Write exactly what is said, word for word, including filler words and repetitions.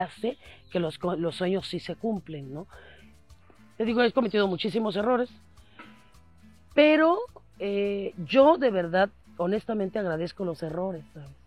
hace que los, los sueños sí se cumplen, ¿no? Te digo, he cometido muchísimos errores, pero eh, yo de verdad, honestamente agradezco los errores, ¿sabes?